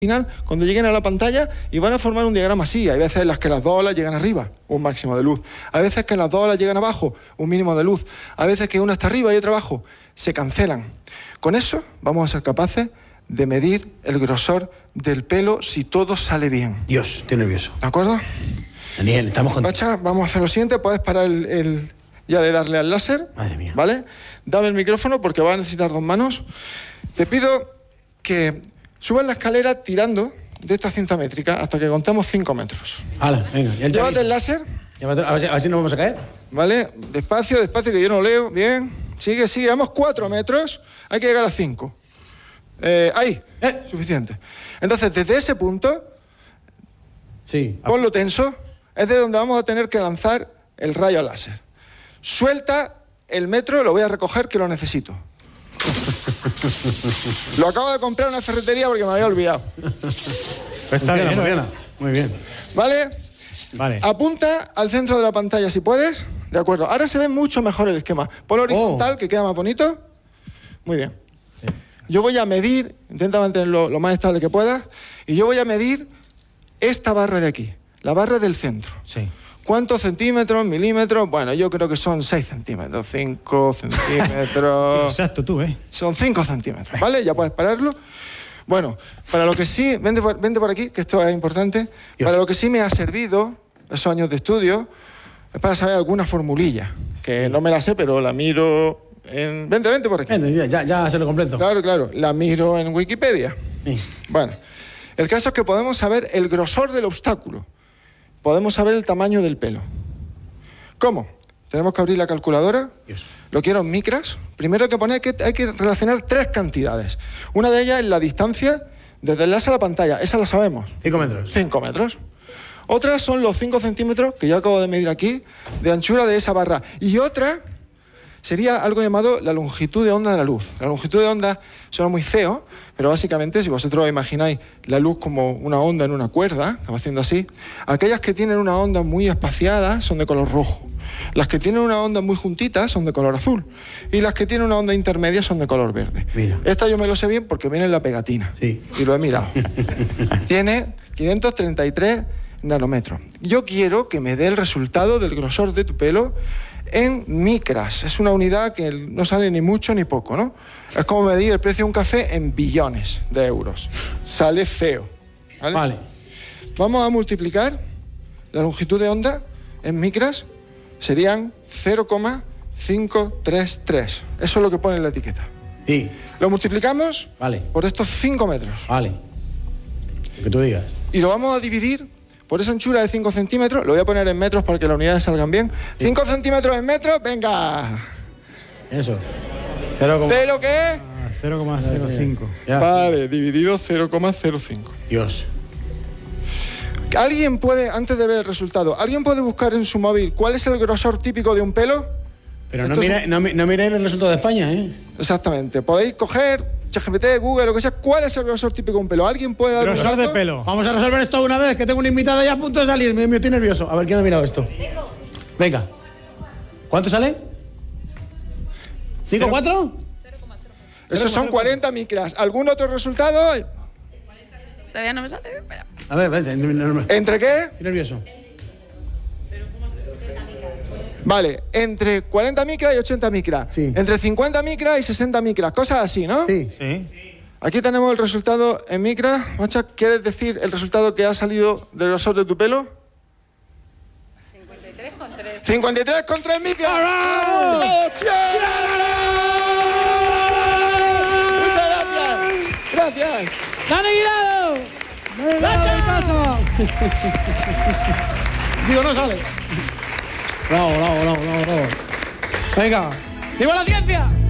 final, cuando lleguen a la pantalla, y van a formar un diagrama así. Hay veces en las que las dos olas llegan arriba, un máximo de luz. Hay veces que las dos olas llegan abajo, un mínimo de luz. Hay veces que una está arriba y otra abajo. Se cancelan. Con eso vamos a ser capaces de medir el grosor del pelo si todo sale bien. Dios, estoy nervioso. ¿De acuerdo? Daniel, estamos contigo. Pacha, vamos a hacer lo siguiente. Puedes parar ya de darle al láser. Madre mía. ¿Vale? Dame el micrófono porque va a necesitar 2 manos. Te pido que subas la escalera tirando de esta cinta métrica hasta que contemos 5 metros. Hala, venga. Llévate el láser. A ver si no vamos a caer. ¿Vale? Despacio, despacio, que yo no leo. Bien. Sigue, sigue. Vamos 4 metros. Hay que llegar a 5. Ahí. Suficiente. Entonces, desde ese punto, sí, ponlo tenso. Es de donde vamos a tener que lanzar el rayo láser. Suelta el metro, lo voy a recoger, que lo necesito. Lo acabo de comprar en una ferretería porque me había olvidado. Está bien, funciona. Muy bien. ¿Vale? Vale. Apunta al centro de la pantalla si puedes. De acuerdo. Ahora se ve mucho mejor el esquema. Ponlo horizontal, que queda más bonito. Muy bien. Sí. Yo voy a medir, intenta mantenerlo lo más estable que puedas, y yo voy a medir esta barra de aquí, la barra del centro. Sí. ¿Cuántos centímetros, milímetros? Bueno, yo creo que son 6 centímetros, 5 centímetros... Exacto, tú, Son 5 centímetros, ¿vale? Ya puedes pararlo. Bueno, para lo que sí... Vente por aquí, que esto es importante. Dios. Para lo que sí me ha servido esos años de estudio es para saber alguna formulilla, que no me la sé, pero la miro en... Vente por aquí. Ya se lo completo. Claro, la miro en Wikipedia. Sí. Bueno, el caso es que podemos saber el grosor del obstáculo. Podemos saber el tamaño del pelo. ¿Cómo? Tenemos que abrir la calculadora. Dios. Lo quiero en micras. Primero hay que relacionar 3 cantidades. Una de ellas es la distancia desde el láser a la pantalla. Esa la sabemos. 5 metros. 5 metros. Otras son los 5 centímetros, que yo acabo de medir aquí, de anchura de esa barra. Y otra sería algo llamado la longitud de onda de la luz. La longitud de onda suena muy feo, pero básicamente, si vosotros imagináis la luz como una onda en una cuerda, que va haciendo así, aquellas que tienen una onda muy espaciada son de color rojo. Las que tienen una onda muy juntita son de color azul. Y las que tienen una onda intermedia son de color verde. Mira. Esta yo me lo sé bien porque viene en la pegatina. Sí. Y lo he mirado. Tiene 533 nanómetros. Yo quiero que me dé el resultado del grosor de tu pelo en micras. Es una unidad que no sale ni mucho ni poco, ¿no? Es como medir el precio de un café en billones de euros. Sale feo. Vale. Vamos a multiplicar la longitud de onda en micras. Serían 0,533. Eso es lo que pone en la etiqueta. Sí. Lo multiplicamos por estos 5 metros. Vale. Lo que tú digas. Y lo vamos a dividir por esa anchura de 5 centímetros. Lo voy a poner en metros para que las unidades salgan bien. Sí. 5 centímetros en metros, venga. Eso. ¿De lo que es? 0,05. Vale, dividido 0,05. Dios. ¿Alguien puede, antes de ver el resultado, alguien puede buscar en su móvil cuál es el grosor típico de un pelo? Pero no miréis el resultado de España, ¿eh? Exactamente. Podéis coger ChatGPT, Google, lo que sea. ¿Cuál es el grosor típico de un pelo? ¿Alguien puede dar grosor de pelo? Vamos a resolver esto una vez, que tengo una invitada ya a punto de salir. Me estoy nervioso. A ver, ¿quién ha mirado esto? Venga. ¿Cuánto sale? ¿5,4? Esos son 40 micras. ¿Algún otro resultado? Todavía no me sale. Espera. A ver, ¿Entre qué? Estoy nervioso. Vale, entre 40 micras y 80 micras. Sí. Entre 50 micras y 60 micras. Cosas así, ¿no? Sí. Aquí tenemos el resultado en micras. Macha, ¿quieres decir el resultado que ha salido del grosor de tu pelo? 53 con 3 micras. ¡Bravo! Muchas gracias. ¡Dani Guirado! ¡Nacho! Digo, no sale. Bravo. Venga. ¡Viva la ciencia!